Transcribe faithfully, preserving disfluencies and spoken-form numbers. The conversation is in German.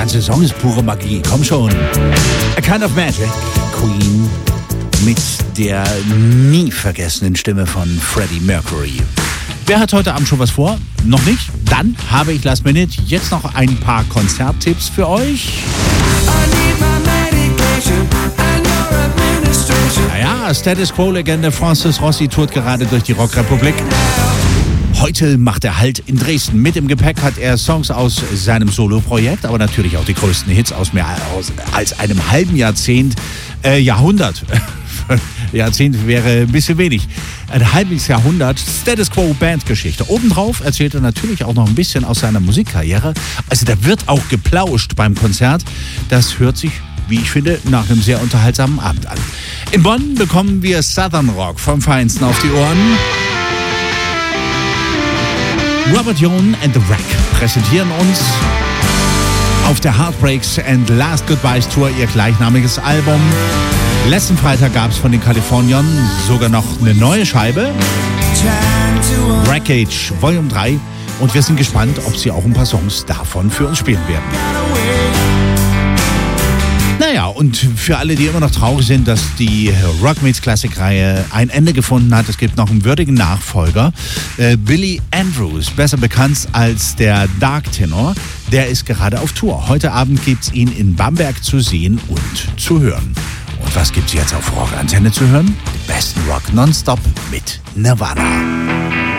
ganze Song ist pure Magie. Komm schon. A Kind of Magic, Queen mit der nie vergessenen Stimme von Freddie Mercury. Wer hat heute Abend schon was vor? Noch nicht? Dann habe ich Last Minute jetzt noch ein paar Konzerttipps für euch. Naja, Status Quo-Legende Francis Rossi tourt gerade durch die Rockrepublik. Heute macht er Halt in Dresden. Mit im Gepäck hat er Songs aus seinem Solo-Projekt, aber natürlich auch die größten Hits aus mehr als einem halben Jahrzehnt, äh, Jahrhundert. Jahrzehnt wäre ein bisschen wenig. Ein halbes Jahrhundert Status Quo Bandgeschichte. Obendrauf erzählt er natürlich auch noch ein bisschen aus seiner Musikkarriere. Also da wird auch geplauscht beim Konzert. Das hört sich, wie ich finde, nach einem sehr unterhaltsamen Abend an. In Bonn bekommen wir Southern Rock vom Feinsten auf die Ohren. Robert Young and the Wreck präsentieren uns auf der Heartbreaks and Last Goodbyes Tour ihr gleichnamiges Album. Letzten Freitag gab es von den Kaliforniern sogar noch eine neue Scheibe. Wreckage Volume drei. Und wir sind gespannt, ob sie auch ein paar Songs davon für uns spielen werden. Naja, und für alle, die immer noch traurig sind, dass die Rock Meets Classic-Reihe ein Ende gefunden hat, es gibt noch einen würdigen Nachfolger. Äh, Billy Andrews, besser bekannt als der Dark Tenor, der ist gerade auf Tour. Heute Abend gibt es ihn in Bamberg zu sehen und zu hören. Und was gibt's jetzt auf Rock Antenne zu hören? Den besten Rock nonstop mit Nirvana.